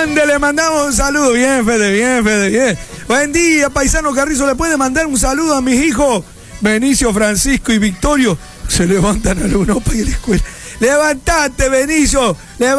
grande, le mandamos un saludo. Bien, Fede, bien. Buen día, paisano Carrizo. ¿Le puede mandar un saludo a mis hijos Benicio, Francisco y Victorio? Se levantan a la UNO para ir a la escuela. Levantate, Benicio,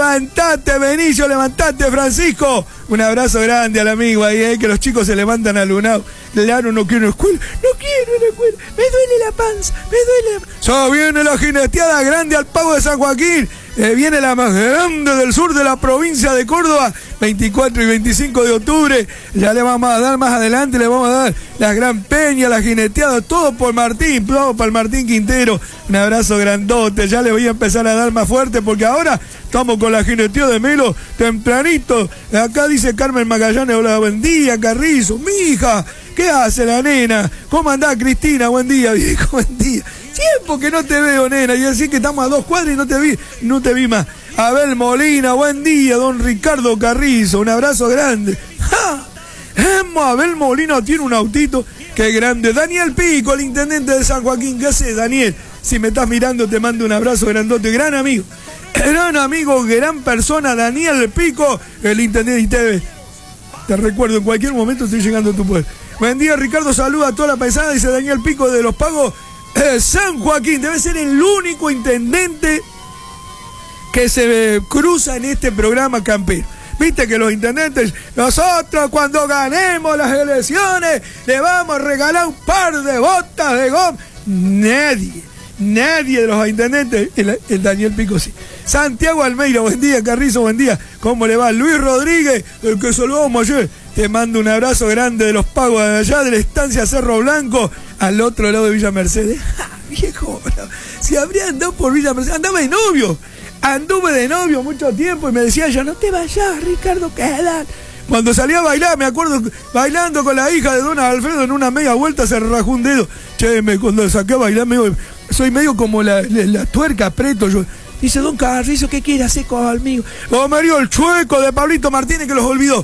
levantate, Francisco. Un abrazo grande al amigo ahí, que los chicos se levantan al UNAU. Claro, no quiero escuela, me duele la panza, Ya viene la jineteada grande al Pago de San Joaquín. Viene la más grande del sur de la provincia de Córdoba, 24 y 25 de octubre. Ya le vamos a dar más adelante, le vamos a dar la gran peña, la jineteada, todo por Martín, todo para el Martín Quintero. Un abrazo grandote, ya le voy a empezar a dar más fuerte porque ahora estamos con la jineteada de Melo tempranito. Acá dice Carmen Magallanes, hola, buen día, Carrizo, mi hija. ¿Qué hace la nena? ¿Cómo andás, Cristina? Buen día, viejo, buen día. Tiempo que no te veo, nena, y así que estamos a 2 cuadras y no te vi más. Abel Molina, buen día, don Ricardo Carrizo, un abrazo grande. ¡Ja! Abel Molina tiene un autito, qué grande. Daniel Pico, el intendente de San Joaquín, ¿qué haces, Daniel? Si me estás mirando, te mando un abrazo grandote, gran amigo, gran persona, Daniel Pico, el intendente. Te recuerdo, en cualquier momento estoy llegando a tu pueblo. Buen día, Ricardo, saluda a toda la paisana, dice Daniel Pico de Los Pagos, San Joaquín. Debe ser el único intendente que se cruza en este programa campero. Viste que los intendentes, nosotros cuando ganemos las elecciones, le vamos a regalar un par de botas de goma. Nadie de los intendentes, el Daniel Pico sí. Santiago Almeida, buen día, Carrizo, buen día. ¿Cómo le va? Luis Rodríguez, el que saludamos ayer. Te mando un abrazo grande de Los Pagos de allá, de la estancia Cerro Blanco, al otro lado de Villa Mercedes. Viejo, si habría andado por Villa Mercedes, anduve de novio mucho tiempo y me decía ella, no te vayas, Ricardo, quédate. Cuando salí a bailar, me acuerdo, bailando con la hija de don Alfredo en una media vuelta se rajó un dedo. Che, cuando saqué a bailar, soy medio como la tuerca preto yo. Dice, don Carrizo, ¿qué quiere hacer conmigo? O Mario el Chueco de Pablito Martínez, que los olvidó.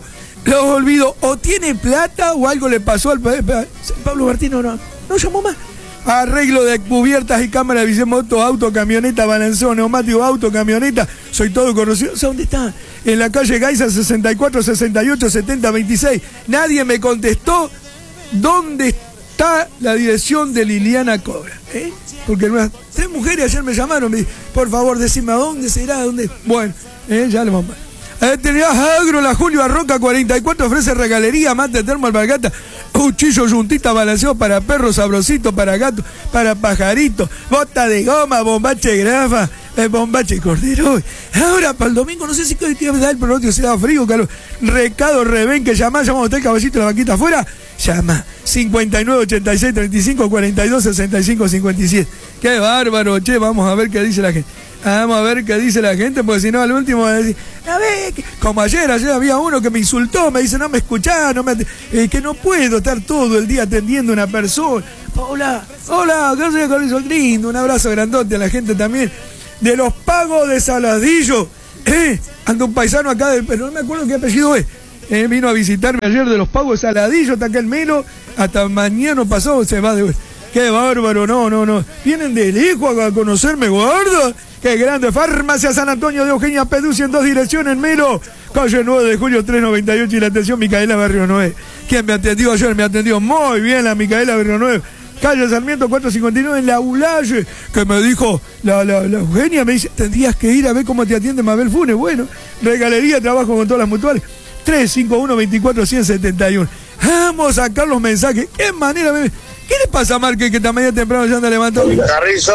O tiene plata o algo le pasó al Pablo Martínez, no llamó más. Arreglo de cubiertas y cámaras de bisemoto, auto, camioneta, balanceo, neumático, auto, camioneta. Soy todo conocido. ¿Dónde está? En la calle Gaiza 64, 68, 70, 26. Nadie me contestó dónde está la dirección de Liliana Cobra. Porque 3 mujeres ayer me llamaron, me dijeron, por favor, decime a dónde será, dónde. Bueno, ya le vamos a Tenías Agro, la Julio Arroca 44, ofrece regalería, mate, termo, alpargata, cuchillo, yuntita, balanceo para perros, sabrosito, para gatos, para pajaritos, bota de goma, bombache grafa, bombache cordero. Ahora para el domingo, no sé si da el pronóstico, será frío, calor. Recado, Reben, que llamamos a usted, caballito, la vaquita afuera, llama 59 86 35 42 65 57. Qué bárbaro, che, vamos a ver qué dice la gente. Vamos a ver qué dice la gente, porque si no, al último va a decir, a ver, como ayer había uno que me insultó, me dice, no me escuchás, que no puedo estar todo el día atendiendo a una persona. Hola, gracias, Carrizo lindo, un abrazo grandote a la gente también. De Los Pagos de Saladillo, anda un paisano acá, pero no me acuerdo qué apellido es. Vino a visitarme ayer de Los Pagos de Saladillo, está acá el Melo, hasta mañana pasó, se va de... Qué bárbaro, no. Vienen de lejos a conocerme, gordo. Qué grande. Farmacia San Antonio de Eugenia Peducci en 2 direcciones, Melo. Calle 9 de julio 398 y la atención Micaela Barrio 9. ¿Quién me atendió ayer? Me atendió muy bien la Micaela Barrio 9. Calle Sarmiento 459 en La Ulaye. Que me dijo la Eugenia, me dice, tendrías que ir a ver cómo te atiende Mabel Funes. Bueno, regalería, trabajo con todas las mutuales. 351 24 171. Vamos a sacar los mensajes. ¿Qué manera me... ¿Qué le pasa a Marque que también temprano ya anda levantando? Carrizo,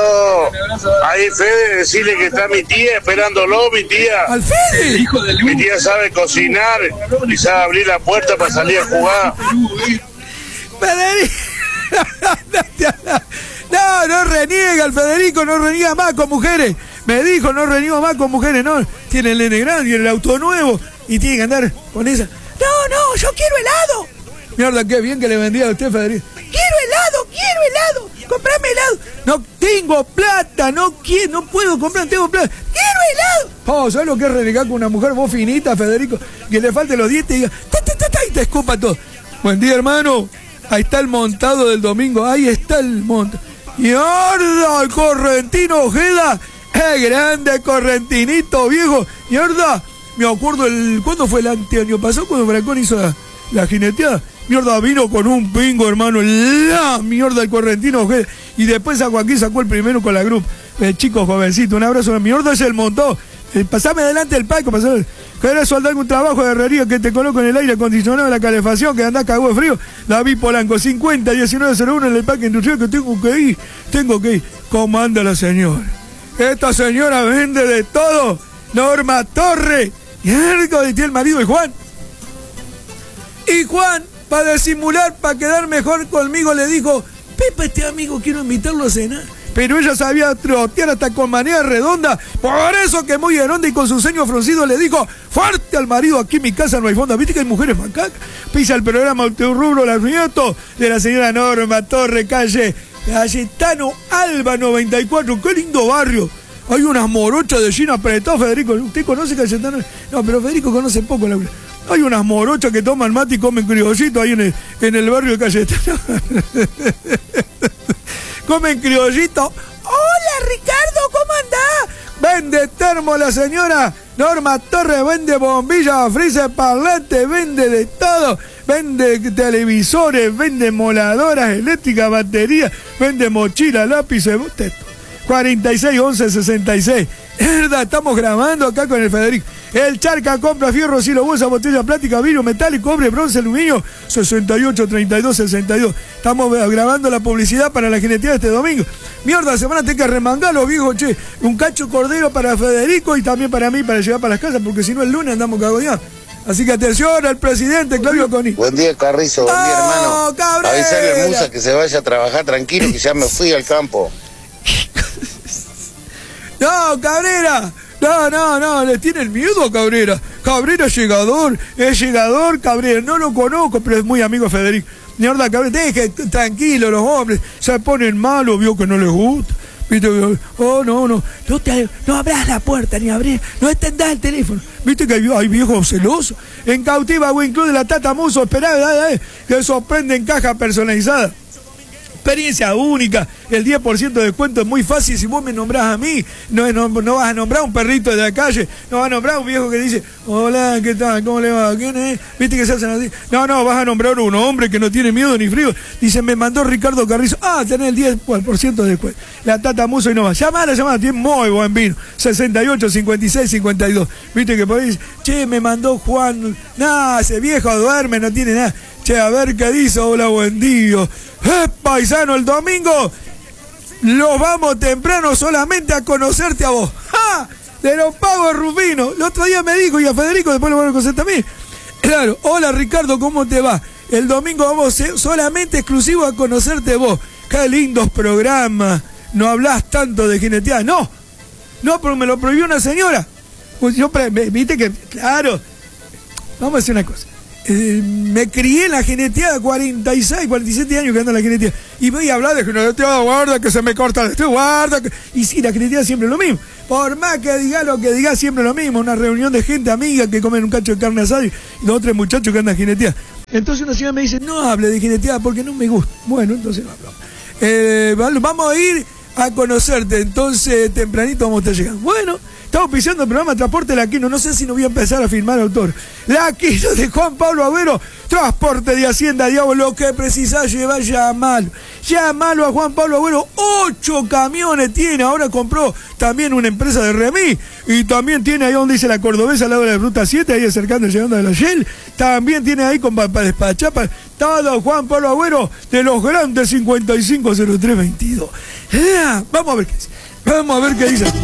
ahí Fede, decirle que está mi tía esperándolo, mi tía. ¿Al Fede? Hijo de mi tía sabe cocinar y sabe abrir la puerta para salir a jugar. Federico. No reniega el Federico, no reniega más con mujeres. Me dijo, no reniega más con mujeres, no. Tiene el nene grande y el auto nuevo y tiene que andar con esa. No, yo quiero helado. Mierda, qué bien que le vendía a usted, Federico. Quiero helado, comprame helado. No tengo plata, no puedo comprar, no tengo plata. Quiero helado. ¿Sabes lo que es renegar con una mujer vos finita, Federico? Que le falte los dientes y diga, y te escupa todo. Buen día, hermano. Ahí está el montado del domingo, ahí está el montado. Y ahora el correntino Ojeda, qué grande correntinito, viejo. Y ahora me acuerdo, ¿cuándo fue el año pasado? Cuando Brancón hizo la jineteada. Mierda, vino con un pingo, hermano, la mierda el correntino. Y después a Joaquín sacó el primero con la grup. El chico jovencito, un abrazo. Mierda es el montón. Pasame adelante el palco, pasame. ¿Querés soldar un trabajo de herrería que te coloco en el aire acondicionado de la calefacción, que andás cagado de frío? David Polanco, 50-1901 en el parque industrial, que tengo que ir. ¿Cómo anda la señora? Esta señora vende de todo. Norma Torre. Y tiene el marido de Juan. Y Juan, para disimular, para quedar mejor conmigo, le dijo: Pepe, este amigo, quiero invitarlo a cenar. Pero ella sabía trotear hasta con manera redonda. Por eso que muy heronda y con su ceño fruncido le dijo: fuerte al marido, aquí en mi casa no hay fonda. ¿Viste que hay mujeres macacas? Pisa el programa Rubro Las Nietos de la señora Norma Torre, calle Cayetano Alba 94. ¡Qué lindo barrio! Hay unas morochas de China apretadas, Federico. ¿Usted conoce Cayetano? No, pero Federico conoce poco la... Hay unas morochas que toman mate y comen criollito ahí en el barrio de Cayetano. Comen criollito. Hola, Ricardo, ¿cómo andás? Vende termo la señora Norma Torres, vende bombillas, freezer, parlante, vende de todo. Vende televisores, vende moladoras eléctricas, baterías, vende mochilas, lápices, 46 11 66. Verdad, estamos grabando acá con el Federico. El Charca compra fierro, silo, bolsa, botella plástica, vidrio, metálico, cobre, bronce, aluminio, 68 32 62. Estamos grabando la publicidad para la jineteada este domingo. Mierda, semana tengo que remangar los viejos, che. Un cacho cordero para Federico y también para mí, para llevar para las casas, porque si no el lunes andamos cagoneados. Así que atención al presidente Claudio Coni. Buen día, Carrizo, buen día, hermano. Cabrera. Avisarle a Musa que se vaya a trabajar tranquilo, que ya me fui al campo. No, Cabrera. No, le tienen miedo a Cabrera. Cabrera es llegador, Cabrera. No lo conozco, pero es muy amigo de Federico. Mierda, Cabrera, deje tranquilo, los hombres se ponen malos, vio que no les gusta. ¿Viste? Oh, no abras la puerta ni abrir, no extendás el teléfono. ¿Viste que hay viejos celosos? En Cautiva Win Club de la Tata Muso, esperá, que sorprende en caja personalizada. Experiencia única, el 10% de descuento es muy fácil si vos me nombrás a mí, no vas a nombrar a un perrito de la calle, no vas a nombrar a un viejo que dice: hola, ¿qué tal? ¿Cómo le va? ¿Quién es? ¿Viste que se hacen así? No, vas a nombrar a un hombre que no tiene miedo ni frío. Dice: me mandó Ricardo Carrizo. Tenés el 10% de descuento. La Tata Muso y no va. Llamala, tiene muy buen vino. 68 56 52. Viste que podéis, che, me mandó Juan. Ese viejo duerme, no tiene nada. Che, a ver qué dice. Hola, buen día. Paisano, el domingo los vamos temprano solamente a conocerte a vos. ¡Ja! De los pagos Rufino. El otro día me dijo, y a Federico después lo van a conocer también. Claro, hola Ricardo, ¿cómo te va? El domingo vamos solamente exclusivo a conocerte vos. Qué lindos programas. No hablás tanto de jineteada. No, pero me lo prohibió una señora. Pues viste que, claro, vamos a decir una cosa. Me crié en la jineteada, 46, 47 años que ando en la jineteada. Y voy a hablar de jineteada, guarda que se me corta el estudio, guarda que... Y sí, la jineteada siempre es lo mismo. Por más que diga lo que diga, siempre lo mismo. Una reunión de gente amiga que comen un cacho de carne asada y 2 o 3 muchachos que andan jineteada. Entonces una señora me dice: no hable de jineteada porque no me gusta. Bueno, entonces no hablamos. Vamos a ir a conocerte, entonces tempranito vamos a estar llegando. Bueno, estamos pisando el programa Transporte Laquino. No sé si no voy a empezar a firmar autor. Laquino de Juan Pablo Agüero, transporte de Hacienda, digamos, lo que precisás llevar, llamalo a Juan Pablo Agüero. 8 camiones tiene, ahora compró también una empresa de remis y también tiene ahí donde dice La Cordobesa, al lado de la Ruta 7, ahí acercando y llegando de la Shell. También tiene ahí para despachar, todo Juan Pablo Agüero de los grandes 550322. Vamos a ver qué dice.